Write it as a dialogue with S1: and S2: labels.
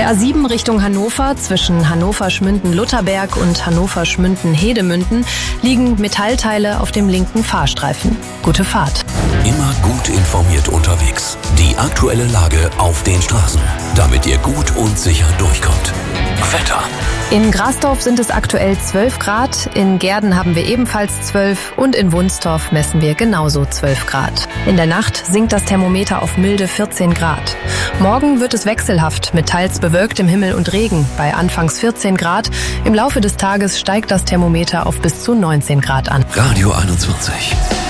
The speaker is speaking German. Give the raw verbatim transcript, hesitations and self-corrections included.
S1: der A sieben Richtung Hannover zwischen Hannover-Schmünden-Lutherberg und Hannover-Schmünden-Hedemünden liegen Metallteile auf dem linken Fahrstreifen. Gute Fahrt.
S2: Immer gut informiert unterwegs. Die aktuelle Lage auf den Straßen, damit ihr gut und sicher durchkommt. Wetter.
S1: In Grasdorf sind es aktuell zwölf Grad, in Gehrden haben wir ebenfalls zwölf und in Wunstorf messen wir genauso zwölf Grad. In der Nacht sinkt das Thermometer auf milde vierzehn Grad. Morgen wird es wechselhaft mit teils bewölktem Himmel und Regen bei anfangs vierzehn Grad. Im Laufe des Tages steigt das Thermometer auf bis zu neunzehn Grad an.
S2: Radio einundvierzig.